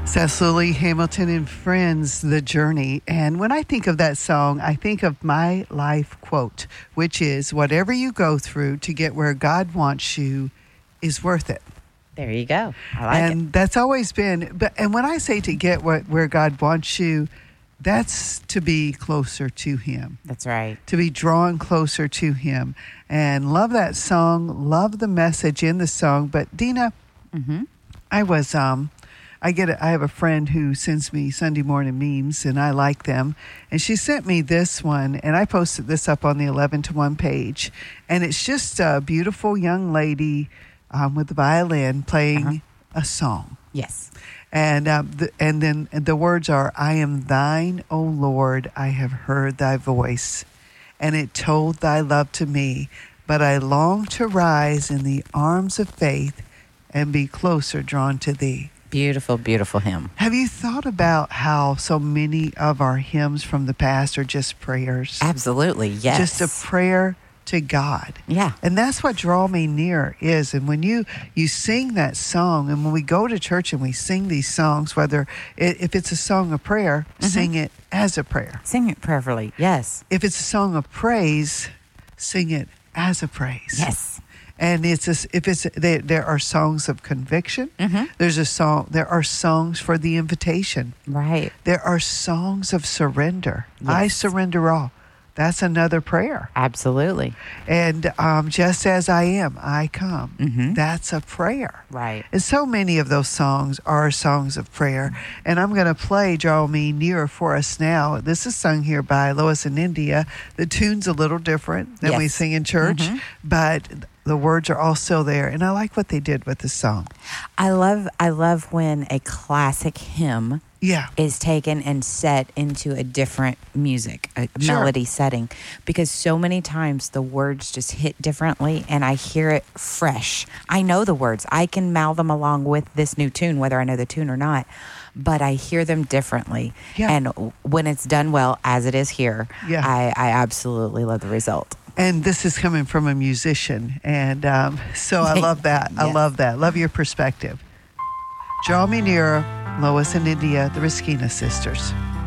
Cecily Hamilton and Friends, The Journey. And when I think of that song, I think of my life quote, which is, whatever you go through to get where God wants you is worth it. There you go. I like it. And that's always been, and when I say to get where God wants you, that's to be closer to Him. That's right. To be drawn closer to Him. And love that song, love the message in the song. But Dina, I was, I have a friend who sends me Sunday morning memes, and I like them. And she sent me this one, and I posted this up on the 11 to 1 page. And it's just a beautiful young lady with the violin playing a song. Yes. And then the words are, I am thine, O Lord, I have heard thy voice, and it told thy love to me, but I long to rise in the arms of faith and be closer drawn to thee. Beautiful, beautiful hymn. Have you thought about how so many of our hymns from the past are just prayers? Absolutely, yes. Just a prayer to God. Yeah. And that's what Draw Me Near is. And when you sing that song, and when we go to church and we sing these songs, whether if it's a song of prayer, sing it as a prayer. Sing it prayerfully, yes. If it's a song of praise, sing it as a praise. Yes. And there are songs of conviction. There are songs for the invitation. Right. There are songs of surrender. Yes. I surrender all. That's another prayer. Absolutely. And just as I am, I come. That's a prayer. Right. And so many of those songs are songs of prayer. And I'm going to play Draw Me Near for us now. This is sung here by Lois and India. The tune's a little different than we sing in church, but the words are all still there. And I like what they did with the song. I love when a classic hymn is taken and set into a different music, a melody setting, because so many times the words just hit differently and I hear it fresh. I know the words. I can mouth them along with this new tune, whether I know the tune or not, but I hear them differently. Yeah. And when it's done well, as it is here, I absolutely love the result. And this is coming from a musician. And so I love that. I love that. Love your perspective. Draw Me Near, Lois and India, the Riskina Sisters.